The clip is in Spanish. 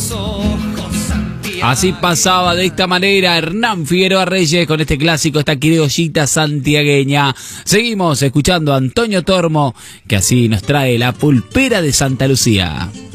Así pasaba de esta manera Hernán Figueroa Reyes con este clásico, esta criollita santiagueña. Seguimos escuchando a Antonio Tormo, que así nos trae La Pulpera de Santa Lucía.